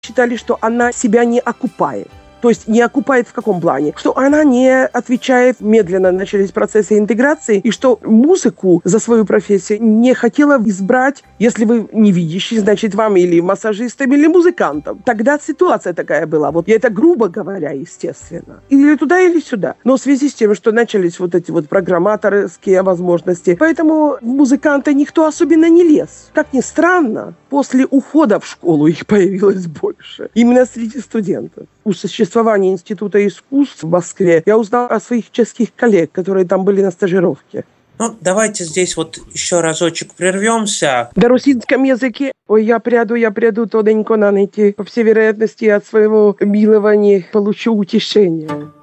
считали, что она себя не окупает. То есть не окупает в каком плане? Что она не отвечает, медленно начались процессы интеграции, и что музыку за свою профессию не хотела избрать, если вы не видящий, значит, вам или массажистом, или музыкантом. Тогда ситуация такая была. Вот я это грубо говоря, естественно. Или туда, или сюда. Но в связи с тем, что начались вот эти вот программаторские возможности, поэтому в музыканты никто особенно не лез. Как ни странно, после ухода в школу их появилось больше. Именно среди студентов. У существования Института искусств в Москве я узнал о своих чешских коллег, которые там были на стажировке. Ну, давайте здесь вот еще разочек прервемся. На русинском языке «Ой, я приду тоненько на нити, по всей вероятности от своего милого не получу утешения».